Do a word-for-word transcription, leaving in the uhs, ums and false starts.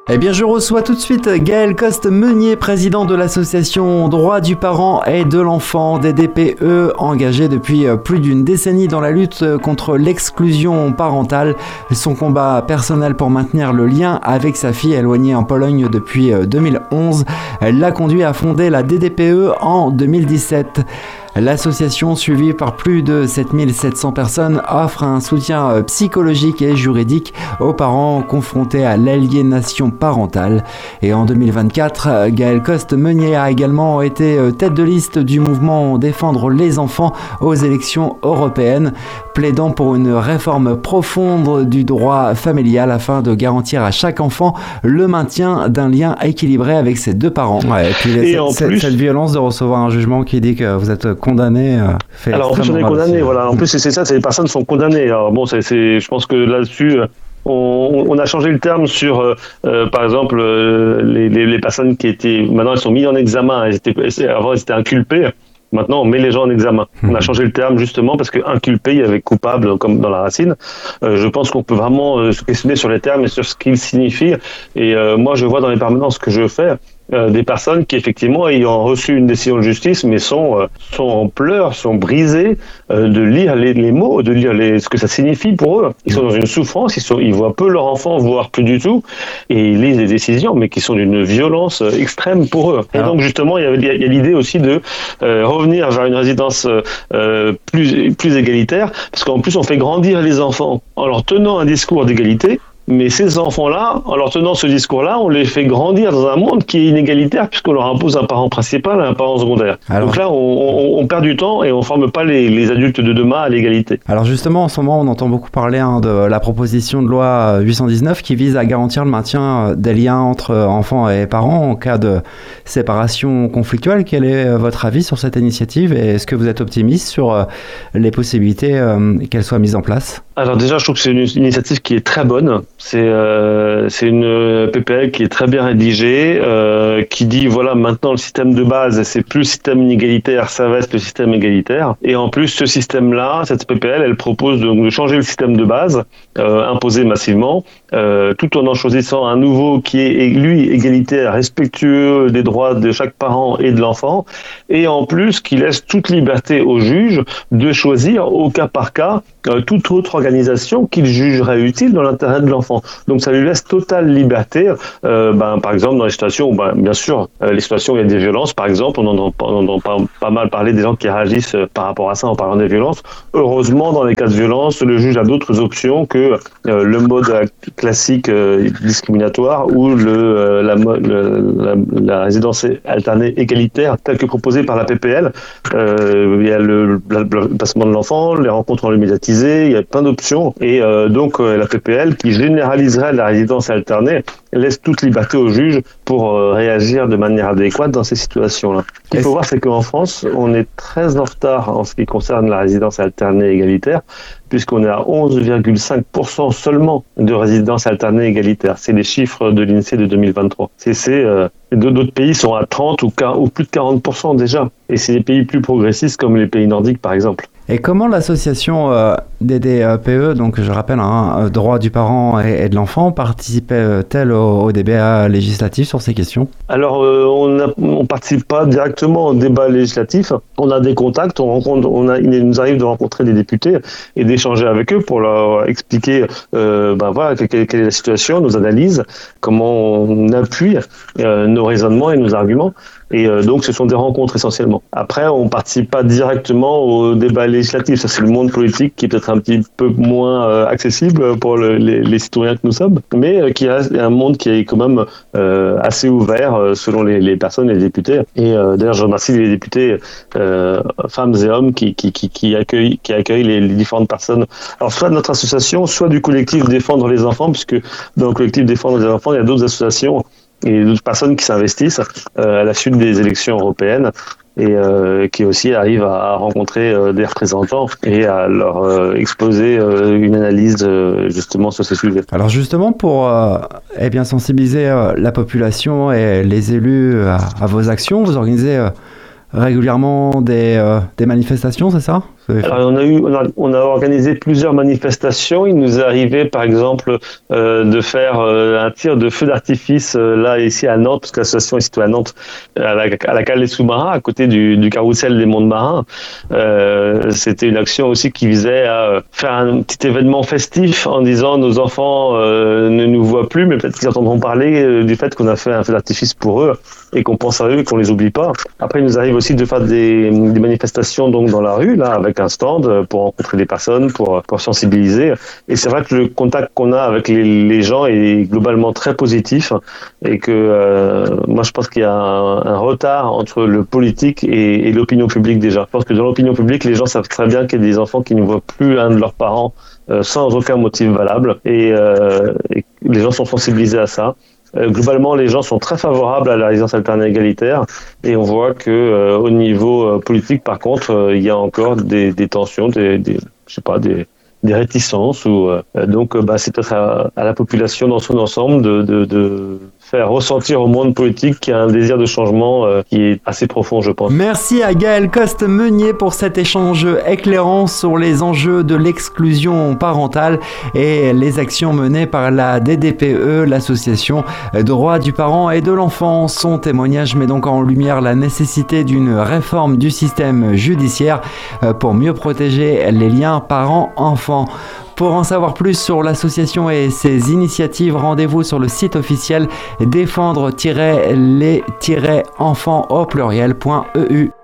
Eh bien, je reçois tout de suite Gaël Coste-Meunier, président de l'association Droits du parent et de l'enfant, D D P E, engagé depuis plus d'une décennie dans la lutte contre l'exclusion parentale. Son combat personnel pour maintenir le lien avec sa fille éloignée en Pologne depuis deux mille onze l'a conduit à fonder la D D P E en deux mille dix-sept. L'association, suivie par plus de sept mille sept cents personnes, offre un soutien psychologique et juridique aux parents confrontés à l'aliénation parentale. Et en deux mille vingt-quatre, Gaël Coste-Meunier a également été tête de liste du mouvement Défendre les enfants aux élections européennes, plaidant pour une réforme profonde du droit familial afin de garantir à chaque enfant le maintien d'un lien équilibré avec ses deux parents. Ouais, et puis et cette, cette, plus... cette violence de recevoir un jugement qui dit que vous êtes condamné. Euh, fait Alors en plus on est condamné, voilà. En plus c'est, c'est ça, c'est les personnes sont condamnées. Alors bon, c'est, c'est, je pense que là-dessus. On, on a changé le terme sur, euh, par exemple, euh, les, les, les personnes qui étaient, maintenant elles sont mises en examen, elles étaient, avant elles étaient inculpées, maintenant on met les gens en examen. On a changé le terme justement parce que inculpé, il y avait coupable comme dans la racine. Euh, je pense qu'on peut vraiment euh, se questionner sur les termes et sur ce qu'ils signifient. Et euh, moi je vois dans les permanences que je fais, Euh, des personnes qui effectivement ayant reçu une décision de justice mais sont euh, sont en pleurs, sont brisées euh, de lire les, les mots, de lire les, ce que ça signifie pour eux. Ils sont dans une souffrance, ils sont ils voient peu leur enfant, voire plus du tout, et ils lisent des décisions mais qui sont d'une violence euh, extrême pour eux. Et Alors. donc justement il y avait il y a l'idée aussi de euh, revenir vers une résidence euh, plus plus égalitaire, parce qu'en plus on fait grandir les enfants en leur tenant un discours d'égalité. Mais ces enfants-là, en leur tenant ce discours-là, on les fait grandir dans un monde qui est inégalitaire puisqu'on leur impose un parent principal et un parent secondaire. Alors, donc là, on, on, on perd du temps et on ne forme pas les, les adultes de demain à l'égalité. Alors justement, en ce moment, on entend beaucoup parler hein, de la proposition de loi huit cent dix-neuf qui vise à garantir le maintien des liens entre enfants et parents en cas de séparation conflictuelle. Quel est votre avis sur cette initiative et est-ce que vous êtes optimiste sur les possibilités euh, qu'elle soit mise en place ? Alors déjà, je trouve que c'est une initiative qui est très bonne. C'est, euh, c'est une P P L qui est très bien rédigée, euh, qui dit voilà maintenant le système de base c'est plus le système inégalitaire, ça va être le système égalitaire. Et en plus ce système-là, cette P P L, elle propose de, de changer le système de base euh, imposé massivement, euh, tout en en choisissant un nouveau qui est lui égalitaire, respectueux des droits de chaque parent et de l'enfant, et en plus qui laisse toute liberté au juge de choisir au cas par cas euh, toute autre organisation qu'il jugerait utile dans l'intérêt de l'enfant. Donc ça lui laisse totale liberté, euh, ben, par exemple dans les situations où, ben, bien sûr, euh, les situations où il y a des violences, par exemple, on entend, on entend pas, pas mal parler des gens qui réagissent euh, par rapport à ça en parlant des violences. Heureusement, dans les cas de violence, le juge a d'autres options que euh, le mode classique euh, discriminatoire ou le, euh, la, le, la, la résidence alternée égalitaire telle que proposée par la P P L. Euh, il y a le, le, le placement de l'enfant, les rencontres en lieu médiatisé, il y a plein d'options et euh, donc euh, la P P L qui généraliserait la résidence alternée laisse toute liberté au juge pour euh, réagir de manière adéquate dans ces situations-là. Ce qu'il faut voir, c'est qu'en France, on est très en retard en ce qui concerne la résidence alternée égalitaire, puisqu'on est à onze virgule cinq pour cent seulement de résidence alternée égalitaire. C'est les chiffres de l'INSEE de deux mille vingt-trois. C'est, c'est, euh, d'autres pays sont à trente ou, ou plus de quarante pour cent déjà. Et c'est des pays plus progressistes comme les pays nordiques, par exemple. Et comment l'association euh, D D P E, donc je rappelle, hein, droit du parent et, et de l'enfant, participait-elle au, au débat législatif sur ces questions ? Alors, euh, on ne participe pas directement au débat législatif. On a des contacts, on rencontre, on a, il nous arrive de rencontrer des députés et d'échanger avec eux pour leur expliquer euh, ben voilà, quelle, quelle est la situation, nos analyses, comment on appuie euh, nos raisonnements et nos arguments. Et euh, donc, ce sont des rencontres essentiellement. Après, on ne participe pas directement au débat législatif. Ça, c'est le monde politique qui est peut-être un petit peu moins euh, accessible pour le, les, les citoyens que nous sommes, mais euh, qui reste un monde qui est quand même euh, assez ouvert euh, selon les, les personnes et les députés. Et euh, d'ailleurs, je remercie les députés, euh, femmes et hommes, qui, qui, qui, qui accueillent, qui accueillent les, les différentes personnes. Alors, soit de notre association, soit du collectif Défendre les enfants, puisque dans le collectif Défendre les enfants, il y a d'autres associations et d'autres personnes qui s'investissent euh, à la suite des élections européennes et euh, qui aussi arrivent à, à rencontrer euh, des représentants et à leur euh, exposer euh, une analyse euh, justement sur ces sujets. Alors justement pour euh, eh bien sensibiliser euh, la population et les élus à, à vos actions, vous organisez euh, régulièrement des, euh, des manifestations, c'est ça ? Alors, on a eu, on a, on a organisé plusieurs manifestations. Il nous est arrivé, par exemple, euh, de faire euh, un tir de feu d'artifice euh, là ici à Nantes, parce que l'association est située à Nantes, à la, à la cale des sous-marins, à côté du, du carrousel des monts de marins. Euh, c'était une action aussi qui visait à faire un petit événement festif en disant nos enfants euh, ne nous voient plus, mais peut-être qu'ils entendront parler euh, du fait qu'on a fait un feu d'artifice pour eux et qu'on pense à eux et qu'on les oublie pas. Après, il nous arrive aussi de faire des, des manifestations donc dans la rue, là, avec un stand pour rencontrer des personnes, pour, pour sensibiliser. Et c'est vrai que le contact qu'on a avec les, les gens est globalement très positif et que euh, moi, je pense qu'il y a un, un retard entre le politique et, et l'opinion publique déjà. Je pense que dans l'opinion publique, les gens savent très bien qu'il y a des enfants qui ne voient plus un de leurs parents euh, sans aucun motif valable et, euh, et les gens sont sensibilisés à ça. Euh, globalement, les gens sont très favorables à la résidence alternée égalitaire et on voit que euh, au niveau euh, politique, par contre, euh, il y a encore des, des tensions, des, des, je sais pas, des, des réticences. Ou euh, donc, euh, bah, c'est peut-être à, à la population dans son ensemble de, de, de faire ressentir au monde politique qu'il y a un désir de changement euh, qui est assez profond, je pense. Merci à Gaël Coste-Meunier pour cet échange éclairant sur les enjeux de l'exclusion parentale et les actions menées par la D D P E, l'association Droits du parent et de l'enfant. Son témoignage met donc en lumière la nécessité d'une réforme du système judiciaire pour mieux protéger les liens parents-enfants. Pour en savoir plus sur l'association et ses initiatives, rendez-vous sur le site officiel défendre les enfants au pluriel point e u.